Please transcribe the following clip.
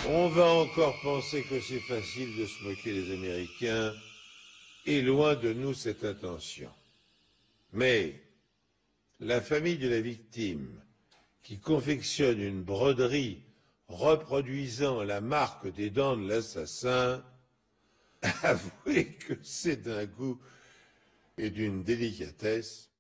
On va encore penser que c'est facile de se moquer des Américains, et loin de nous cette intention. Mais la famille de la victime, qui confectionne une broderie reproduisant la marque des dents de l'assassin, avouez que c'est d'un goût et d'une délicatesse